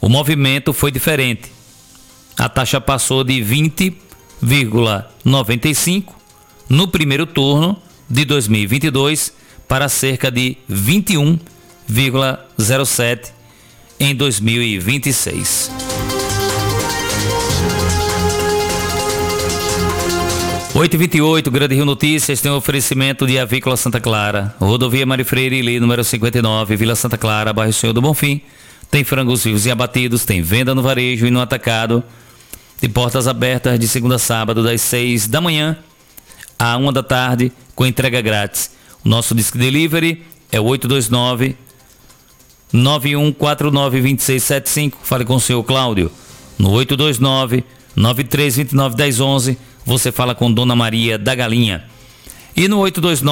o movimento foi diferente. A taxa passou de 20,95 no primeiro turno de 2022 para cerca de 21,07 em 2026. Oito e 28, Grande Rio Notícias tem um oferecimento de Avícola Santa Clara, Rodovia Mário Freire Ili, número 59, Vila Santa Clara, bairro Senhor do Bonfim. Tem frangos vivos e abatidos, tem venda no varejo e no atacado. De portas abertas de segunda a sábado, das 6 da manhã à 1 da tarde, com entrega grátis. O nosso disco delivery é o 829-9149-2675. Fale com o senhor Cláudio. No 829-9329-1011, você fala com Dona Maria da Galinha. E no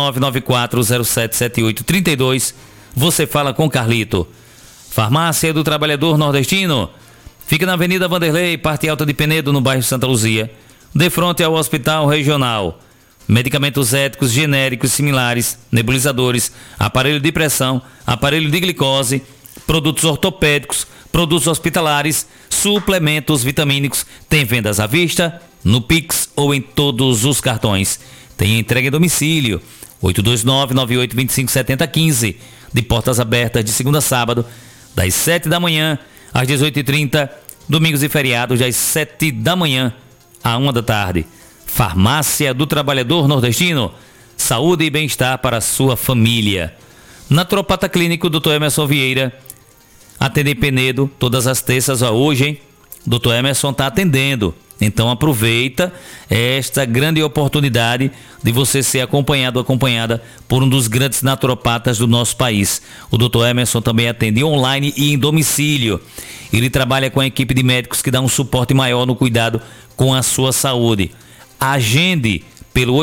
829-94077832, você fala com Carlito. Farmácia do Trabalhador Nordestino. Fica na Avenida Vanderlei, parte alta de Penedo, no bairro Santa Luzia, de frente ao Hospital Regional. Medicamentos éticos, genéricos, similares, nebulizadores, aparelho de pressão, aparelho de glicose, produtos ortopédicos, produtos hospitalares, suplementos vitamínicos. Tem vendas à vista, no Pix ou em todos os cartões. Tem entrega em domicílio. 829-9825-7015. De portas abertas de segunda a sábado, das 7 da manhã às 18h30, domingos e feriados das 7 da manhã à 1 da tarde. Farmácia do Trabalhador Nordestino. Saúde e bem-estar para a sua família. Naturopata Clínico, Dr. Emerson Vieira. Atende em Penedo todas as terças. Hoje, hein? Dr. Emerson está atendendo. Então aproveita esta grande oportunidade de você ser acompanhada por um dos grandes naturopatas do nosso país. O Dr. Emerson também atende online e em domicílio. Ele trabalha com a equipe de médicos que dá um suporte maior no cuidado com a sua saúde. Agende pelo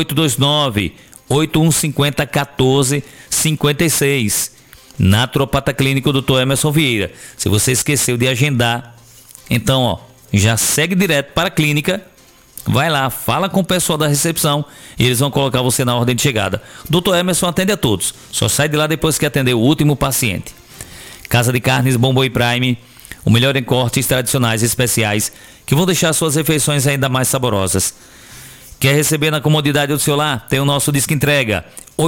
829-8150-1456. Naturopata Clínico Dr. Emerson Vieira. Se você esqueceu de agendar, então, já segue direto para a clínica, vai lá, fala com o pessoal da recepção e eles vão colocar você na ordem de chegada. Dr. Emerson atende a todos, só sai de lá depois que atender o último paciente. Casa de Carnes Bom Boi Prime, o melhor em cortes tradicionais e especiais que vão deixar suas refeições ainda mais saborosas. Quer receber na comodidade do seu lar? Tem o nosso disco entrega,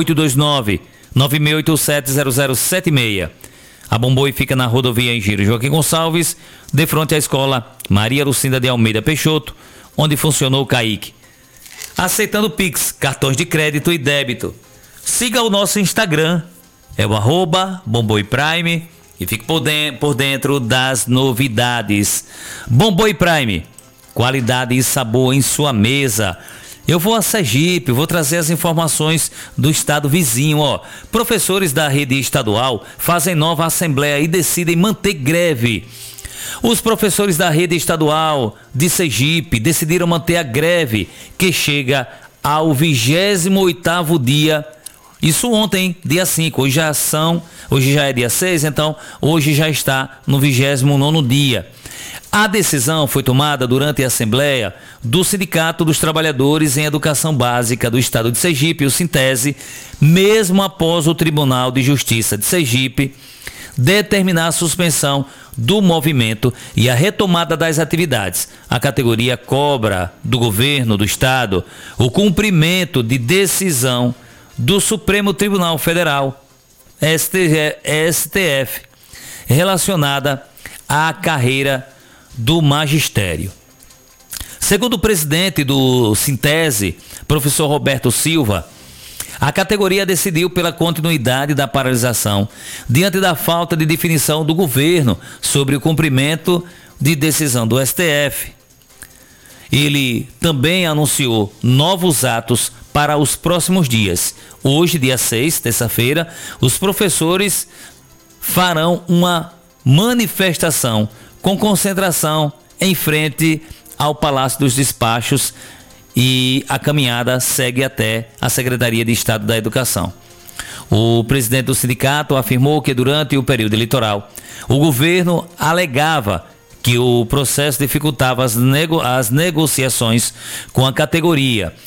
829-9687-0076. A Bomboi fica na rodovia Engenheiro Joaquim Gonçalves, de frente à escola Maria Lucinda de Almeida Peixoto, onde funcionou o CAIC. Aceitando Pix, cartões de crédito e débito. Siga o nosso Instagram, é o @Bomboi Prime, e fique por dentro das novidades. Bomboi Prime, qualidade e sabor em sua mesa. Eu vou a Sergipe, vou trazer as informações do estado vizinho, Professores da rede estadual fazem nova assembleia e decidem manter greve. Os professores da rede estadual de Sergipe decidiram manter a greve, que chega ao 28º dia. Isso ontem, dia 5, hoje já é dia 6, então hoje já está no 29º dia. A decisão foi tomada durante a Assembleia do Sindicato dos Trabalhadores em Educação Básica do Estado de Sergipe, o Sintese, mesmo após o Tribunal de Justiça de Sergipe determinar a suspensão do movimento e a retomada das atividades. A categoria cobra do governo do Estado o cumprimento de decisão do Supremo Tribunal Federal, STF, relacionada à carreira do magistério. Segundo o presidente do Sintese, professor Roberto Silva, a categoria decidiu pela continuidade da paralisação diante da falta de definição do governo sobre o cumprimento de decisão do STF. Ele também anunciou novos atos para os próximos dias. Hoje, dia 6, terça-feira, os professores farão uma manifestação com concentração em frente ao Palácio dos Despachos e a caminhada segue até a Secretaria de Estado da Educação. O presidente do sindicato afirmou que durante o período eleitoral o governo alegava que o processo dificultava as negociações com a categoria.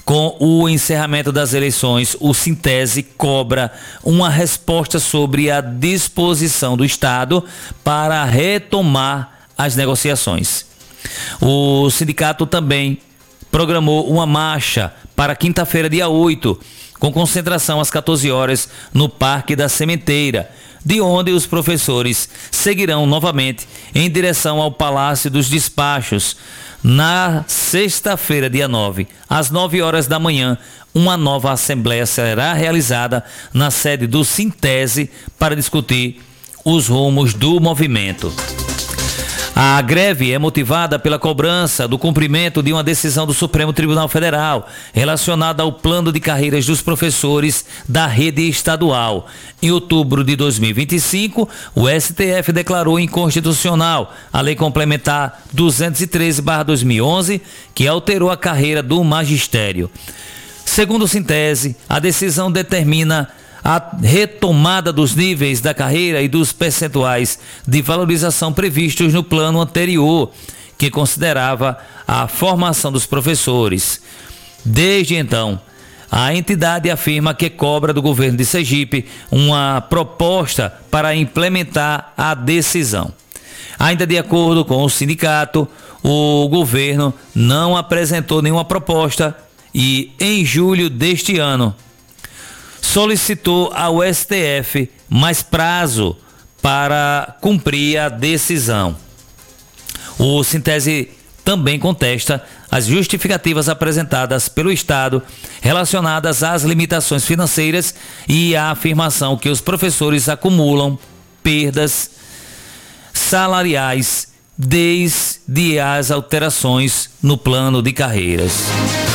Com o encerramento das eleições, o Sintese cobra uma resposta sobre a disposição do Estado para retomar as negociações. O sindicato também programou uma marcha para quinta-feira, dia 8, com concentração às 14 horas no Parque da Sementeira, de onde os professores seguirão novamente em direção ao Palácio dos Despachos. Na sexta-feira, dia 9, às 9 horas da manhã, uma nova assembleia será realizada na sede do Sintese para discutir os rumos do movimento. A greve é motivada pela cobrança do cumprimento de uma decisão do Supremo Tribunal Federal relacionada ao plano de carreiras dos professores da rede estadual. Em outubro de 2025, o STF declarou inconstitucional a Lei Complementar 213/2011, que alterou a carreira do magistério. Segundo o Sintese, a decisão determina a retomada dos níveis da carreira e dos percentuais de valorização previstos no plano anterior, que considerava a formação dos professores. Desde então, a entidade afirma que cobra do governo de Sergipe uma proposta para implementar a decisão. Ainda de acordo com o sindicato, o governo não apresentou nenhuma proposta e, em julho deste ano, solicitou ao STF mais prazo para cumprir a decisão. O Sintese também contesta as justificativas apresentadas pelo Estado relacionadas às limitações financeiras e à afirmação que os professores acumulam perdas salariais desde as alterações no plano de carreiras.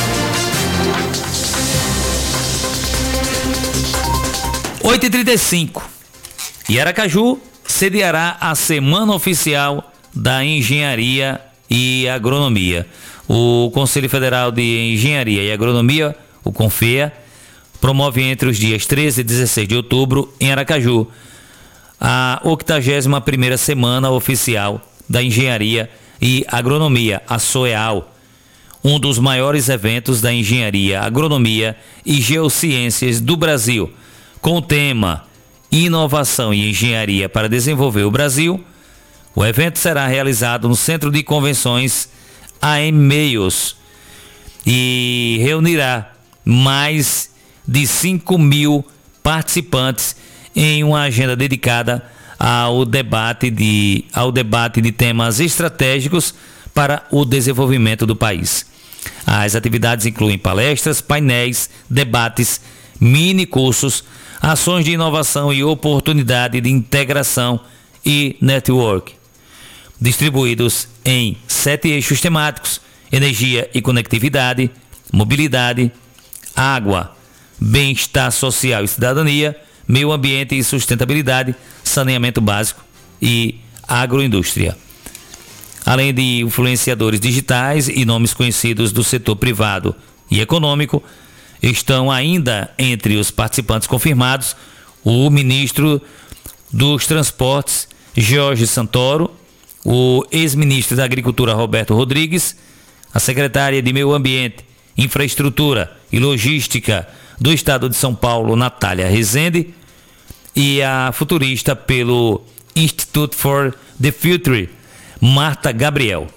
– 8h35. E Aracaju sediará a Semana Oficial da Engenharia e Agronomia. O Conselho Federal de Engenharia e Agronomia, o CONFEA, promove entre os dias 13 e 16 de outubro, em Aracaju, a 81ª Semana Oficial da Engenharia e Agronomia, a SOEAL, um dos maiores eventos da engenharia, agronomia e geociências do Brasil, com o tema Inovação e Engenharia para Desenvolver o Brasil. O evento será realizado no Centro de Convenções AM Meios e reunirá mais de 5.000 participantes em uma agenda dedicada ao debate de temas estratégicos para o desenvolvimento do país. As atividades incluem palestras, painéis, debates, mini cursos, ações de inovação e oportunidade de integração e network, distribuídos em 7 eixos temáticos: energia e conectividade, mobilidade, água, bem-estar social e cidadania, meio ambiente e sustentabilidade, saneamento básico e agroindústria. Além de influenciadores digitais e nomes conhecidos do setor privado e econômico, estão ainda entre os participantes confirmados o ministro dos Transportes, Jorge Santoro, o ex-ministro da Agricultura, Roberto Rodrigues, a secretária de Meio Ambiente, Infraestrutura e Logística do Estado de São Paulo, Natália Rezende, e a futurista pelo Institute for the Future, Marta Gabriel.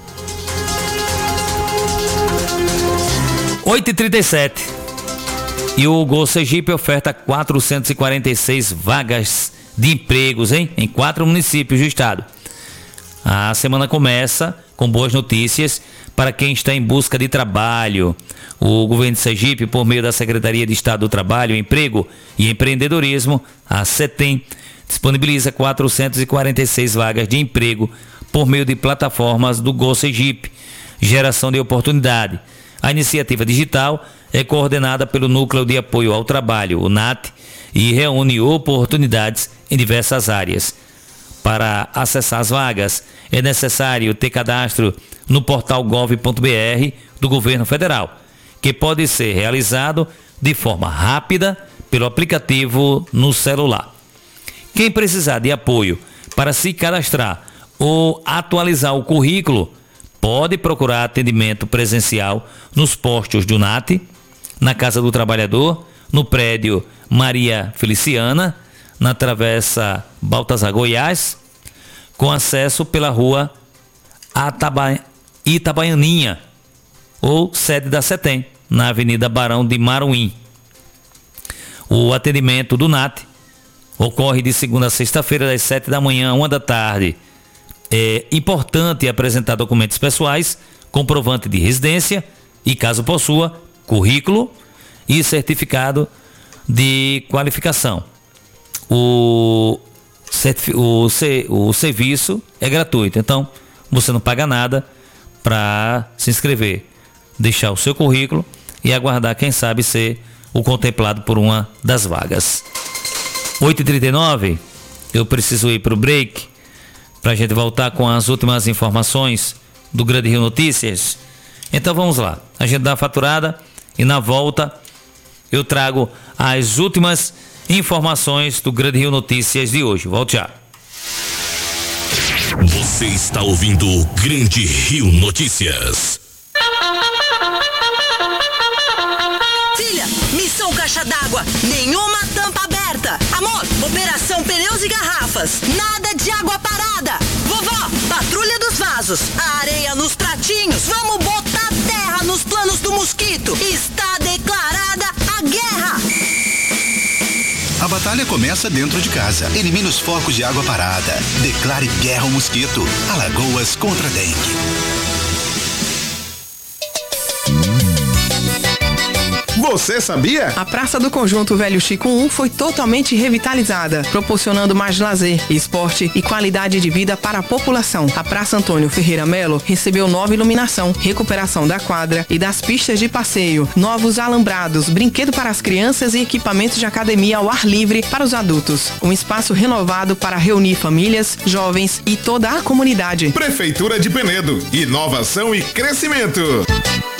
8h37. E o Go Sergipe oferta 446 vagas de empregos, em 4 municípios do estado. A semana começa com boas notícias para quem está em busca de trabalho. O governo de Sergipe, por meio da Secretaria de Estado do Trabalho, Emprego e Empreendedorismo, a SETEM, disponibiliza 446 vagas de emprego por meio de plataformas do Go Sergipe, geração de oportunidade. A iniciativa digital é coordenada pelo Núcleo de Apoio ao Trabalho, o NAT, e reúne oportunidades em diversas áreas. Para acessar as vagas, é necessário ter cadastro no portal gov.br do Governo Federal, que pode ser realizado de forma rápida pelo aplicativo no celular. Quem precisar de apoio para se cadastrar ou atualizar o currículo pode procurar atendimento presencial nos postos do NAT, na Casa do Trabalhador, no prédio Maria Feliciana, na Travessa Baltazar Goiás, com acesso pela rua Itabaianinha, ou sede da CETEM, na Avenida Barão de Maruim. O atendimento do NAT ocorre de segunda a sexta-feira, das 7 da manhã a 1 da tarde. É importante apresentar documentos pessoais, comprovante de residência e, caso possua, currículo e certificado de qualificação. O serviço é gratuito, então você não paga nada para se inscrever, deixar o seu currículo e aguardar, quem sabe, ser o contemplado por uma das vagas. 8h39, eu preciso ir para o break para a gente voltar com as últimas informações do Grande Rio Notícias. Então vamos lá, a gente dá a faturada e na volta eu trago as últimas informações do Grande Rio Notícias de hoje. Volte já. Você está ouvindo o Grande Rio Notícias. Filha, missão caixa d'água, nenhuma tampa aberta. Amor, operação pneus e garrafas, nada de água parada. Vovó, patrulha dos vasos, a areia nos pratinhos, vamos botar terra nos planos do mosquito. Está declarada a guerra. A batalha começa dentro de casa. Elimine os focos de água parada. Declare guerra ao mosquito. Alagoas contra a dengue. Você sabia? A Praça do Conjunto Velho Chico 1 foi totalmente revitalizada, proporcionando mais lazer, esporte e qualidade de vida para a população. A Praça Antônio Ferreira Melo recebeu nova iluminação, recuperação da quadra e das pistas de passeio, novos alambrados, brinquedo para as crianças e equipamentos de academia ao ar livre para os adultos. Um espaço renovado para reunir famílias, jovens e toda a comunidade. Prefeitura de Penedo, inovação e crescimento.